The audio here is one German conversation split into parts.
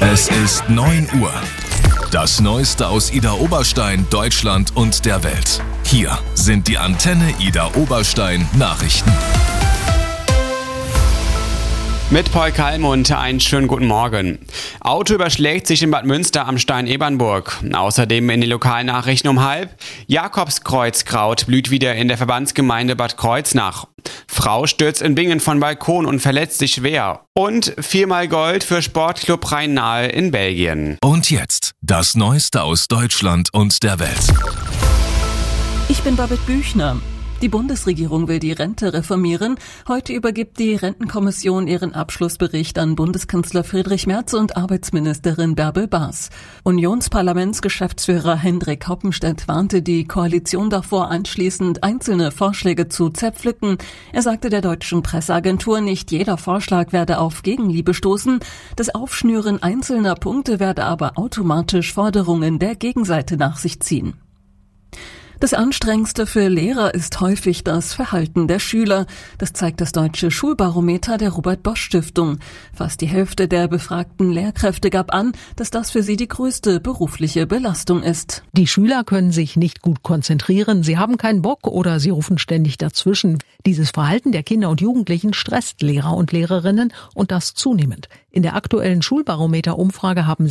Es ist 9 Uhr. Das Neueste aus Idar Oberstein, Deutschland und der Welt. Hier sind die Antenne Idar Oberstein Nachrichten. Mit Paul Kallmund, einen schönen guten Morgen. Auto überschlägt sich in Bad Münster am Stein-Ebernburg. Außerdem in den Lokalnachrichten um 12:30. Jakobskreuzkraut blüht wieder in der Verbandsgemeinde Bad Kreuznach. Frau stürzt in Bingen von Balkon und verletzt sich schwer. Und 4-mal Gold für Sportclub Rhein-Nahe in Belgien. Und jetzt das Neueste aus Deutschland und der Welt. Ich bin Babette Büchner. Die Bundesregierung will die Rente reformieren. Heute übergibt die Rentenkommission ihren Abschlussbericht an Bundeskanzler Friedrich Merz und Arbeitsministerin Bärbel Baas. Unionsparlamentsgeschäftsführer Hendrik Hoppenstedt warnte die Koalition davor, anschließend einzelne Vorschläge zu zerpflücken. Er sagte der deutschen Presseagentur, nicht jeder Vorschlag werde auf Gegenliebe stoßen. Das Aufschnüren einzelner Punkte werde aber automatisch Forderungen der Gegenseite nach sich ziehen. Das Anstrengendste für Lehrer ist häufig das Verhalten der Schüler. Das zeigt das Deutsche Schulbarometer der Robert-Bosch-Stiftung. Fast die Hälfte der befragten Lehrkräfte gab an, dass das für sie die größte berufliche Belastung ist. Die Schüler können sich nicht gut konzentrieren, sie haben keinen Bock oder sie rufen ständig dazwischen. Dieses Verhalten der Kinder und Jugendlichen stresst Lehrer und Lehrerinnen und das zunehmend. In der aktuellen Schulbarometer-Umfrage haben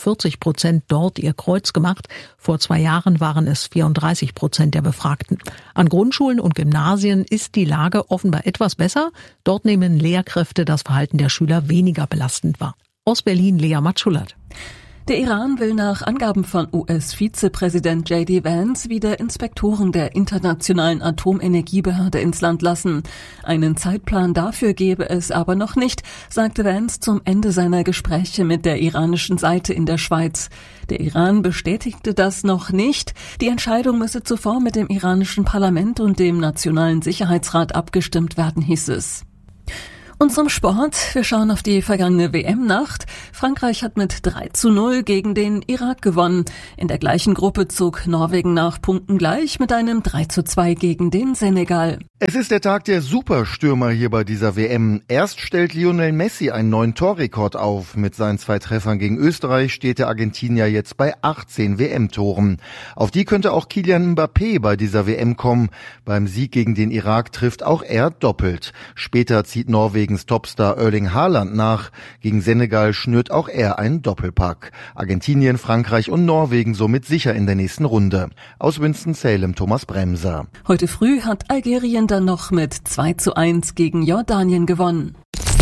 46% dort ihr Kreuz gemacht. Vor 2 Jahren waren es 34% der Befragten. An Grundschulen und Gymnasien ist die Lage offenbar etwas besser. Dort nehmen Lehrkräfte das Verhalten der Schüler weniger belastend wahr. Aus Berlin Lea Matschulat. Der Iran will nach Angaben von US-Vizepräsident J.D. Vance wieder Inspektoren der Internationalen Atomenergiebehörde ins Land lassen. Einen Zeitplan dafür gebe es aber noch nicht, sagte Vance zum Ende seiner Gespräche mit der iranischen Seite in der Schweiz. Der Iran bestätigte das noch nicht. Die Entscheidung müsse zuvor mit dem iranischen Parlament und dem Nationalen Sicherheitsrat abgestimmt werden, hieß es. Und zum Sport. Wir schauen auf die vergangene WM-Nacht. Frankreich hat mit 3:0 gegen den Irak gewonnen. In der gleichen Gruppe zog Norwegen nach Punkten gleich mit einem 3:2 gegen den Senegal. Es ist der Tag der Superstürmer hier bei dieser WM. Erst stellt Lionel Messi einen neuen Torrekord auf. Mit seinen 2 Treffern gegen Österreich steht der Argentinier jetzt bei 18 WM-Toren. Auf die könnte auch Kylian Mbappé bei dieser WM kommen. Beim Sieg gegen den Irak trifft auch er doppelt. Später zieht Norwegens Topstar Erling Haaland nach. Gegen Senegal schnürt auch er einen Doppelpack. Argentinien, Frankreich und Norwegen somit sicher in der nächsten Runde. Aus Winston-Salem Thomas Bremser. Heute früh hat Algerien dann noch mit 2:1 gegen Jordanien gewonnen.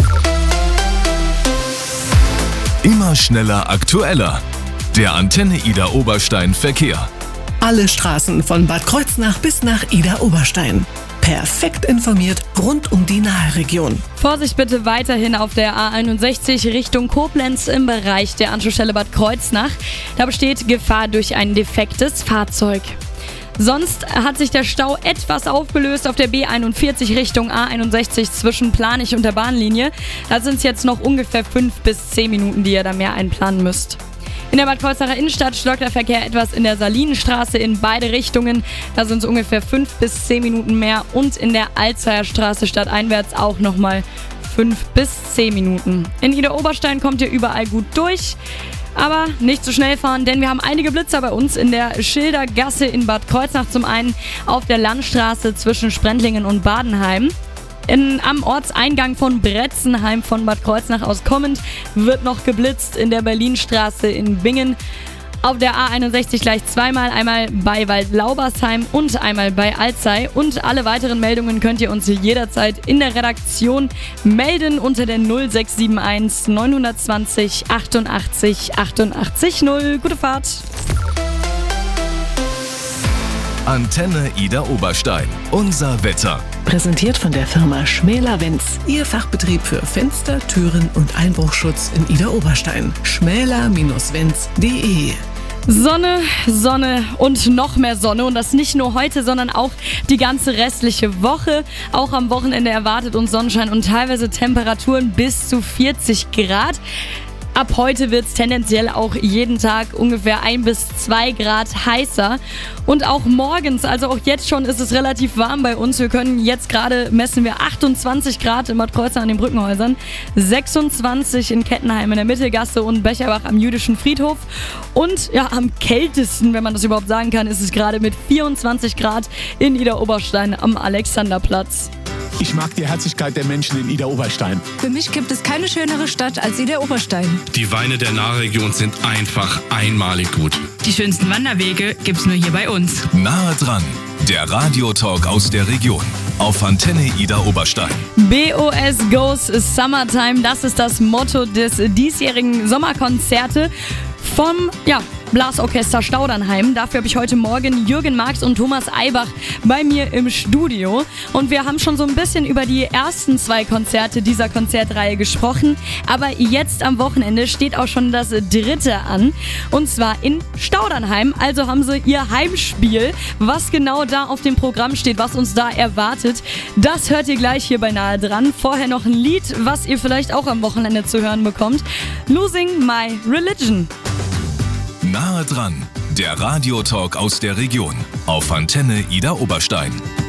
Immer schneller, aktueller. Der Antenne Idar Oberstein Verkehr. Alle Straßen von Bad Kreuznach bis nach Idar Oberstein. Perfekt informiert rund um die Naheregion. Vorsicht bitte weiterhin auf der A61 Richtung Koblenz im Bereich der Anschlussstelle Bad Kreuznach. Da besteht Gefahr durch ein defektes Fahrzeug. Sonst hat sich der Stau etwas aufgelöst auf der B41 Richtung A61 zwischen Planich und der Bahnlinie. Da sind es jetzt noch ungefähr 5 bis 10 Minuten, die ihr da mehr einplanen müsst. In der Bad Kreuznacher Innenstadt stockt der Verkehr etwas in der Salinenstraße in beide Richtungen. Da sind es ungefähr 5 bis 10 Minuten mehr. Und in der Alzheimer Straße stadteinwärts auch nochmal 5 bis 10 Minuten. In Idar Oberstein kommt ihr überall gut durch. Aber nicht zu schnell fahren, denn wir haben einige Blitzer bei uns in der Schildergasse in Bad Kreuznach. Zum einen auf der Landstraße zwischen Sprendlingen und Badenheim. Am Ortseingang von Bretzenheim von Bad Kreuznach aus kommend wird noch geblitzt in der Berlinstraße in Bingen. Auf der A61 gleich zweimal, einmal bei Waldlaubersheim und einmal bei Alzey. Und alle weiteren Meldungen könnt ihr uns jederzeit in der Redaktion melden unter der 0671 920 88 88 0. Gute Fahrt! Antenne Idar Oberstein. Unser Wetter. Präsentiert von der Firma Schmäler-Wenz. Ihr Fachbetrieb für Fenster, Türen und Einbruchschutz in Idar Oberstein. schmäler-wenz.de. Sonne, Sonne und noch mehr Sonne. Und das nicht nur heute, sondern auch die ganze restliche Woche. Auch am Wochenende erwartet uns Sonnenschein und teilweise Temperaturen bis zu 40 Grad. Ab heute wird es tendenziell auch jeden Tag ungefähr 1 bis 2 Grad heißer. Und auch morgens, also auch jetzt schon, ist es relativ warm bei uns. Wir können jetzt gerade, messen wir 28 Grad in Bad Kreuznach an den Brückenhäusern, 26 in Kettenheim in der Mittelgasse und Becherbach am Jüdischen Friedhof. Und ja, am kältesten, wenn man das überhaupt sagen kann, ist es gerade mit 24 Grad in Idar-Oberstein am Alexanderplatz. Ich mag die Herzlichkeit der Menschen in Idar-Oberstein. Für mich gibt es keine schönere Stadt als Idar-Oberstein. Die Weine der Nahregion sind einfach einmalig gut. Die schönsten Wanderwege gibt's nur hier bei uns. Nahe dran, der Radiotalk aus der Region auf Antenne Idar-Oberstein. BOS Goes Summertime, das ist das Motto des diesjährigen Sommerkonzerte vom Blasorchester Staudernheim. Dafür habe ich heute Morgen Jürgen Marx und Thomas Eibach bei mir im Studio. Und wir haben schon so ein bisschen über die ersten 2 Konzerte dieser Konzertreihe gesprochen. Aber jetzt am Wochenende steht auch schon das 3. an. Und zwar in Staudernheim. Also haben sie ihr Heimspiel. Was genau da auf dem Programm steht, was uns da erwartet, das hört ihr gleich hier bei Nahe dran. Vorher noch ein Lied, was ihr vielleicht auch am Wochenende zu hören bekommt. Losing My Religion. Nahe dran, der Radiotalk aus der Region auf Antenne Idar-Oberstein.